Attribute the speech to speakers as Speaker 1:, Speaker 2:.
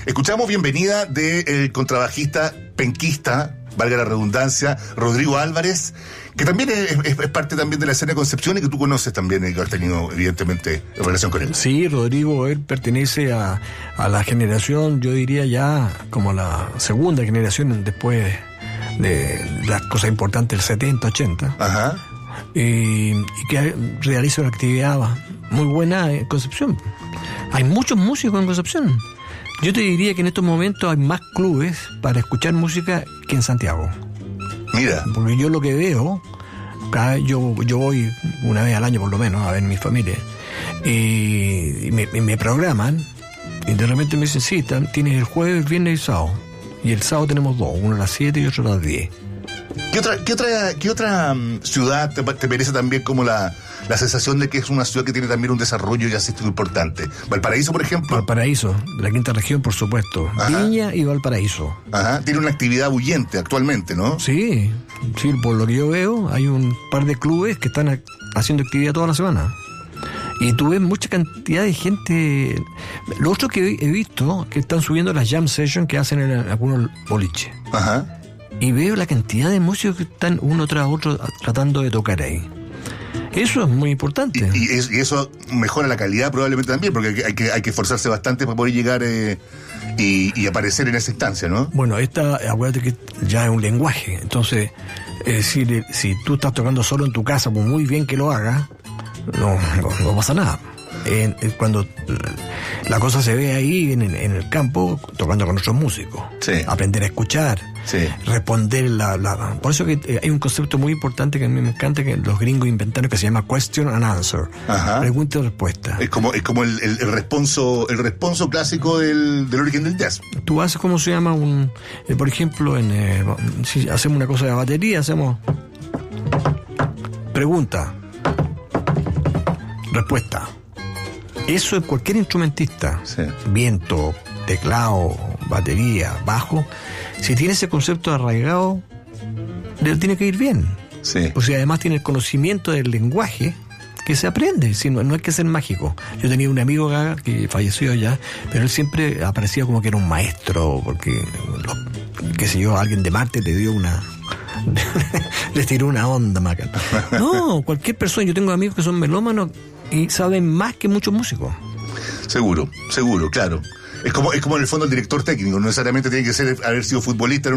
Speaker 1: Escuchamos Bienvenida del contrabajista penquista, valga la redundancia, Rodrigo Álvarez, que también es parte también de la escena de Concepción y que tú conoces también y que has tenido evidentemente relación con él.
Speaker 2: Sí, Rodrigo, él pertenece a la generación, yo diría ya como la segunda generación después de las cosas importantes del 70, 80.
Speaker 1: Ajá.
Speaker 2: Y que realiza una actividad muy buena en Concepción. Hay muchos músicos en Concepción. Yo te diría que en estos momentos hay más clubes para escuchar música que en Santiago.
Speaker 1: Mira.
Speaker 2: Porque yo lo que veo, yo voy una vez al año por lo menos a ver mi familia, y me programan, y de repente me dicen, sí, tienes el jueves, viernes y sábado. Y el sábado tenemos dos, uno a las 7 y otro a las 10.
Speaker 1: ¿Qué otra ciudad te merece también como la sensación de que es una ciudad que tiene también un desarrollo jazzístico importante? ¿Valparaíso, por ejemplo?
Speaker 2: Valparaíso, de la quinta región, por supuesto. Ajá. Viña y Valparaíso.
Speaker 1: Ajá, tiene una actividad bullente actualmente, ¿no?
Speaker 2: Sí, por lo que yo veo, hay un par de clubes que están haciendo actividad toda la semana. Y tú ves mucha cantidad de gente. Lo otro que he visto, que están subiendo las jam sessions que hacen en algunos boliches.
Speaker 1: Ajá.
Speaker 2: Y veo la cantidad de músicos que están uno tras otro tratando de tocar ahí. Eso es muy importante.
Speaker 1: Y eso mejora la calidad probablemente también, porque hay que esforzarse bastante para poder llegar y aparecer en esa instancia, ¿no?
Speaker 2: Bueno, acuérdate que ya es un lenguaje. Entonces, es decir, si tú estás tocando solo en tu casa, pues muy bien que lo hagas, no pasa nada. Cuando la cosa se ve ahí en el campo, tocando con otros músicos,
Speaker 1: sí.
Speaker 2: Aprender a escuchar,
Speaker 1: sí.
Speaker 2: Responder por eso que hay un concepto muy importante que a mí me encanta, que los gringos inventaron, que se llama question and answer. Ajá. Pregunta y respuesta.
Speaker 1: Es como el responso clásico del origen del jazz.
Speaker 2: Tú haces, ¿cómo se llama? Por ejemplo, si hacemos una cosa de batería, hacemos pregunta, respuesta. Eso es cualquier instrumentista, sí. Viento, teclado, batería, bajo, si tiene ese concepto arraigado, le tiene que ir bien.
Speaker 1: Sí.
Speaker 2: O sea, además tiene el conocimiento del lenguaje que se aprende, no hay que ser mágico. Yo tenía un amigo acá que falleció ya, pero él siempre aparecía como que era un maestro, porque, qué sé yo, alguien de Marte le dio les tiró una onda, Maca. No, cualquier persona, yo tengo amigos que son melómanos y saben más que muchos músicos.
Speaker 1: Seguro, claro. Es como en el fondo el director técnico, no necesariamente tiene que haber sido futbolista.